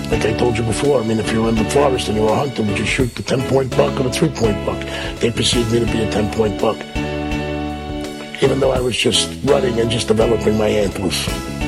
Like I told you before, I mean, if you were in the forest and you were hunting, would you shoot the 10-point buck or the 3-point buck? They perceived me to be a 10-point buck, even though I was just running and just developing my antlers.